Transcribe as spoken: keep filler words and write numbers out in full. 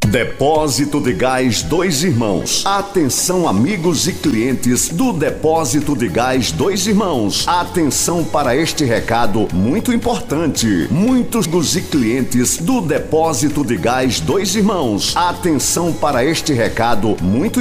Depósito de Gás Dois Irmãos. Atenção, amigos e clientes do Depósito de Gás Dois Irmãos. Atenção para este recado muito importante. Muitos dos e clientes do Depósito de Gás Dois Irmãos. Atenção para este recado muito